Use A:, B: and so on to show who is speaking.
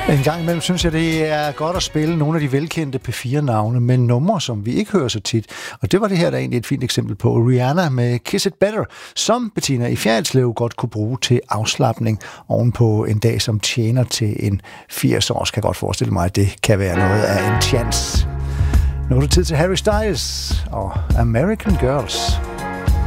A: En gang imellem synes jeg, det er godt at spille nogle af de velkendte P4-navne med numre, som vi ikke hører så tit. Og det var det her, der er egentlig et fint eksempel på. Rihanna med Kiss It Better, som Bettina i Fjerritslev godt kunne bruge til afslapning ovenpå en dag, som tjener til en 80-års. Kan godt forestille mig, at det kan være noget af en chance. Nu er det tid til Harry Styles og American Girls.